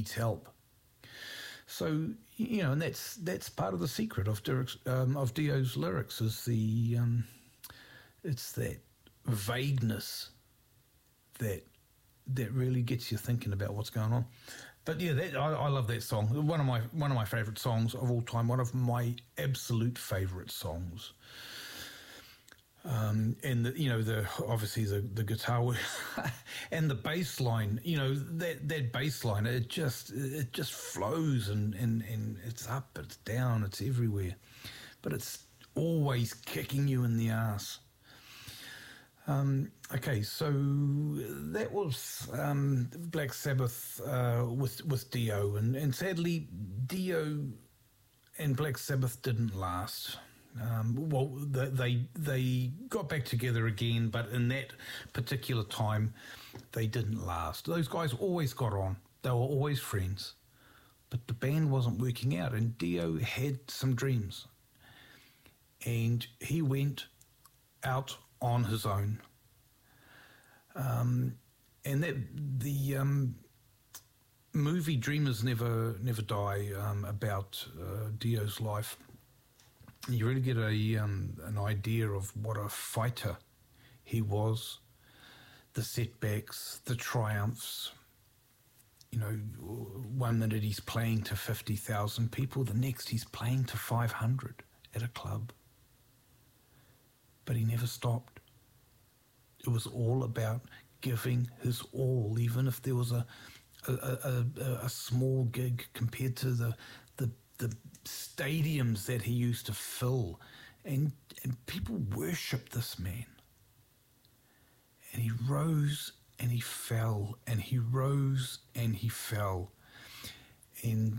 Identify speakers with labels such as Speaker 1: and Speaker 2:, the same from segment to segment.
Speaker 1: needs help. So, and that's part of the secret of Dio's lyrics is it's that vagueness that really gets you thinking about what's going on. But yeah, I love that song. One of my favourite songs of all time. One of my absolute favourite songs. And obviously the guitar work and the bass line. That bass line. It just flows and it's up, it's down, it's everywhere, but it's always kicking you in the ass. Okay, so that was Black Sabbath with Dio, and sadly Dio and Black Sabbath didn't last. They got back together again, but in that particular time they didn't last. Those guys always got on. They were always friends, but the band wasn't working out, and Dio had some dreams, and he went out on his own. And that the movie Dreamers Never Die about Dio's life, you really get an idea of what a fighter he was, the setbacks, the triumphs. 1 minute he's playing to 50,000 people, the next he's playing to 500 at a club. But he never stopped. It was all about giving his all, even if there was a small gig compared to the stadiums that he used to fill, and people worshipped this man. And he rose and he fell, and he rose and he fell, and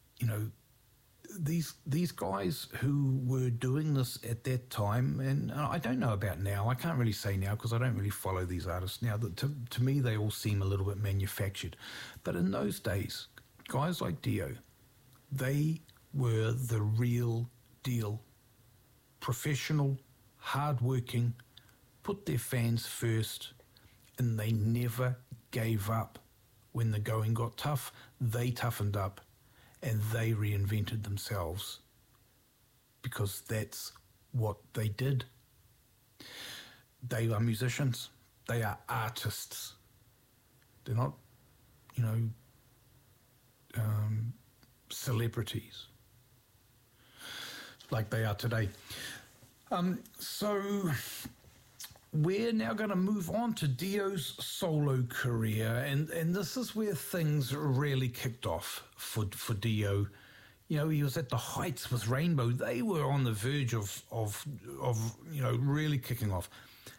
Speaker 1: these guys who were doing this at that time, and I don't know about now, I can't really say now because I don't really follow these artists now, that to me they all seem a little bit manufactured. But in those days, guys like Dio, they were the real deal. Professional, hard-working, put their fans first, and they never gave up. When the going got tough, they toughened up. And they reinvented themselves, because that's what they did. They are musicians. They are artists. They're not, celebrities like they are today. So we're now going to move on to Dio's solo career, and this is where things really kicked off for Dio. He was at the heights with Rainbow. They were on the verge of really kicking off.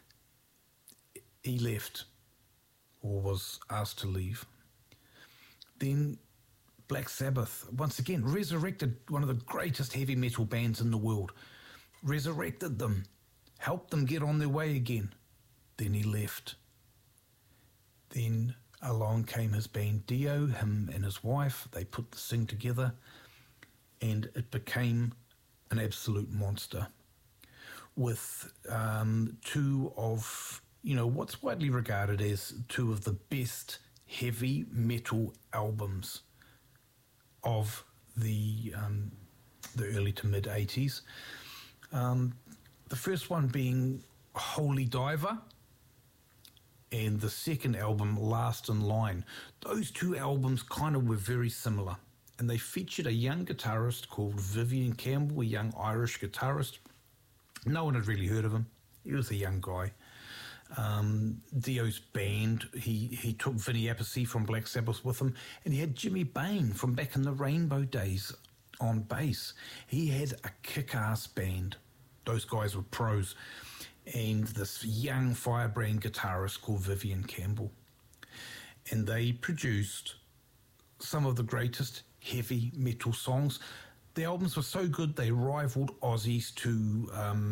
Speaker 1: He left, or was asked to leave. Then Black Sabbath, once again, resurrected one of the greatest heavy metal bands in the world. Resurrected them. Helped them get on their way again. Then he left. Then along came his band Dio, him and his wife. They put this thing together, and it became an absolute monster, with two of, what's widely regarded as two of the best heavy metal albums of the early to mid 80s. The first one being Holy Diver, and the second album, Last in Line. Those two albums kind of were very similar, and they featured a young guitarist called Vivian Campbell, a young Irish guitarist. No one had really heard of him. He was a young guy. Dio's band, he took Vinny Appice from Black Sabbath with him, and he had Jimmy Bain from back in the Rainbow days on bass. He had a kick-ass band. Those guys were pros. And this young firebrand guitarist called Vivian Campbell. And they produced some of the greatest heavy metal songs. The albums were so good they rivaled Ozzy's two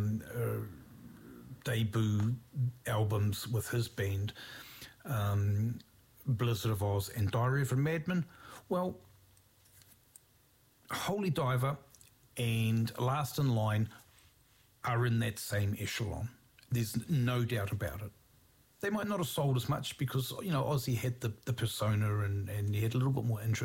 Speaker 1: debut albums with his band, Blizzard of Oz and Diary of a Madman. Well, Holy Diver and Last in Line are in that same echelon. There's no doubt about it. They might not have sold as much because, Ozzy had the persona and he had a little bit more interest.